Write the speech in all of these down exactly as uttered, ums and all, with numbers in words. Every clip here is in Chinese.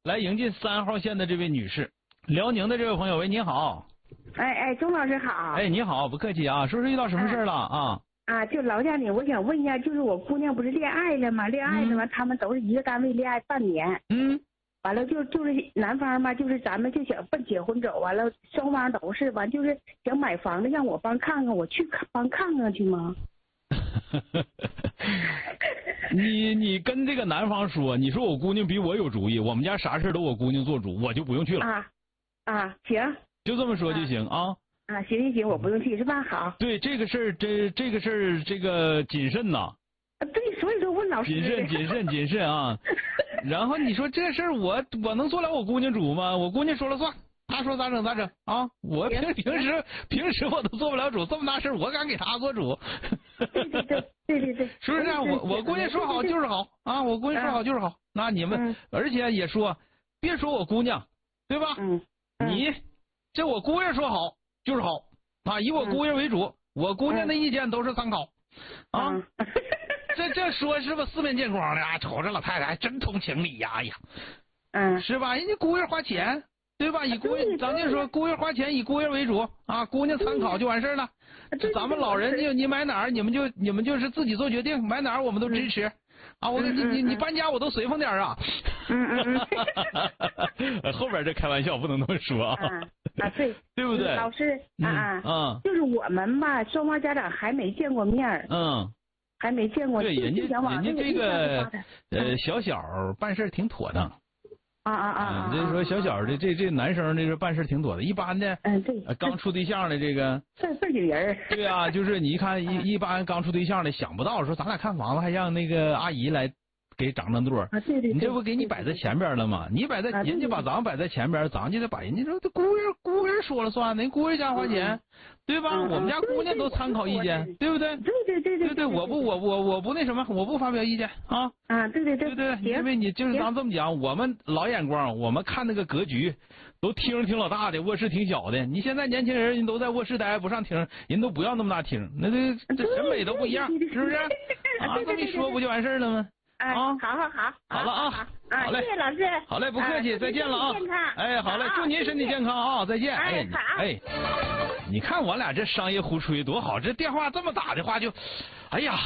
来迎进三号线的这位女士，辽宁的这位朋友，喂，你好。 哎哎，钟老师好。 哎，你好，不客气啊，说说遇到什么事了啊？ 啊，就劳驾你，我想问一下，就是我姑娘不是恋爱了吗？恋爱了嘛，嗯、他们都是一个单位恋爱半年。 嗯。 完了就就是男方嘛，就是咱们就想奔结婚走，完了双方都是完，就是想买房子，让我帮看看，我去看帮看看去吗？ 你你跟这个男方说，你说我姑娘比我有主意，我们家啥事都我姑娘做主，我就不用去了。 啊啊，行， 就这么说就行啊。 啊，行行行，我不用去是吧？好。 对这个事儿，这这个事儿，这个谨慎呐。 啊，对，所以说问老师。 谨慎，谨慎，谨慎啊！然后你说这事儿，我我能做了我姑娘主吗？我姑娘说了算，她说咋整咋整啊！我平平时平时我都做不了主，这么大事我敢给她做主。 对对对对对对， 是不是啊？我我姑娘说好就是好啊！我姑娘说好就是好。那你们而且也说，别说我姑娘，对吧？ 嗯。 你这我姑爷说好就是好啊，以我姑爷为主，嗯、我姑娘的意见都是参考、嗯、啊。嗯、这这说是不四面见光的啊？瞅着老太太还真通情理呀、啊、呀， 嗯， 是吧？人家姑爷花钱，对吧？以姑爷，咱就说姑爷花钱以姑爷为主啊，姑娘参考就完事了。这咱们老人就你买哪儿，你们就你们就是自己做决定，买哪儿我们都支持。嗯啊，我跟你你你搬家我都随风点啊。 嗯嗯嗯。后边这开玩笑不能那么说啊。 啊对， 对不对？ 老师啊啊， 嗯， 就是我们吧，双方家长还没见过面嗯， 还没见过。 对，人家人家这个呃小小办事挺妥当。 啊啊啊！ 就是说小小的这这男生这个办事挺妥的，一般的， 嗯对， 刚处对象的这个事事情人。 对啊，就是你一看一一般刚处对象的，想不到说咱俩看房子还让那个阿姨来给掌掌舵。 啊对对， 你这不给你摆在前边了吗？你摆在人家把咱们摆在前边，咱就得把人家说这姑爷姑爷说了算，人姑爷家花钱，对吧？我们家姑娘都参考意见，对不对？ 对对对对对对，我不我我我不那什么，我不发表意见啊。 啊对对对对对，因为你就是咱这么讲，我们老眼光，我们看那个格局，都厅挺老大的，卧室挺小的。你现在年轻人人都在卧室待，不上厅，人都不要那么大厅，那这这审美都不一样，是不是？啊，这么一说不就完事了吗？ 啊，好好好， 好了啊，好嘞， 谢谢老师， 好嘞，不客气，再见了啊，哎，好嘞，祝您身体健康啊，再见，哎，哎，你看我俩这商业互吹多好，这电话这么打的话就，哎呀，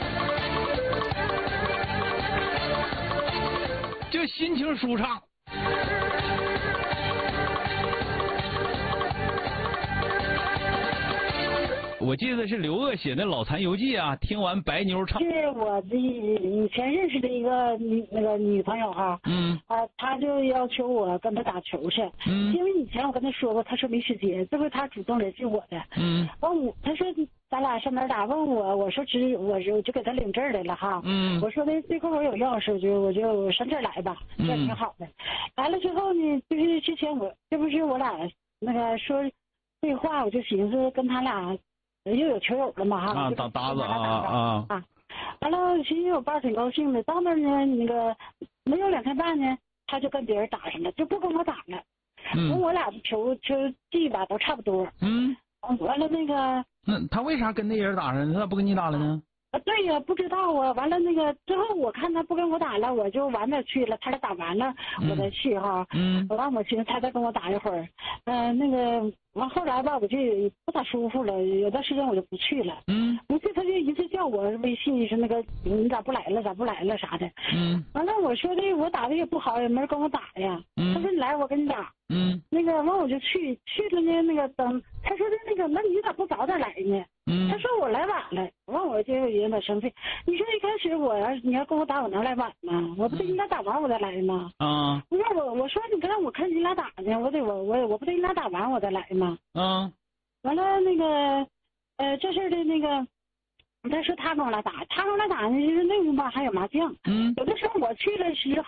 就心情舒畅。我记得是刘鄂写的《老残游记》啊，听完白妞唱。 是我的以前认识的一个女那个女朋友哈， 嗯， 啊，她就要求我跟她打球去， 嗯， 因为以前我跟她说过，她说没时间，这回她主动联系我的， 嗯， 问我，她说咱俩上哪儿打？问我，我说直，我就我就给她领证来了哈， 嗯， 我说的这块我有钥匙，我就我就上这儿来吧，这挺好的。来了之后呢，就是之前我这不是我俩那个说这话，我就寻思跟他俩。又有球友了嘛哈， 啊，打搭子啊啊啊！完了，寻思我爸挺高兴的。到那呢，那个没有两天半呢，他就跟别人打上了，就不跟我打了。 嗯， 我俩的球球技吧都差不多。 嗯， 完了那个， 那他为啥跟那人打上？他咋不跟你打了呢？ 啊，对呀，不知道啊。完了那个之后，我看他不跟我打了，我就晚点去了。他俩打完了，我再去哈。 嗯， 我完我寻思他再跟我打一会儿，嗯、呃，那个完后来吧，我就不咋舒服了，有段时间我就不去了。 嗯， 不去他就一直叫我微信，说那个你咋不来了，咋不来了啥的。 嗯， 完了我说的我打的也不好，也没人跟我打呀。 嗯， 他说你来我跟你打。 嗯， 那个完我就去去了呢，那个等他说的那个，那你咋不早点来呢？ 嗯， 他说我来晚了，完我就有点生气。你说一开始我要你要跟我打，我能来晚吗？我不得你俩打完我再来吗？ 啊， 不是我我说你刚我看你俩打呢，我得我我我不得你俩打完我再来吗？ 啊， 完了那个呃这事的那个，他说他跟我俩打，他跟我俩打呢，就是那屋吧还有麻将。 嗯， 有的时候我去了时候。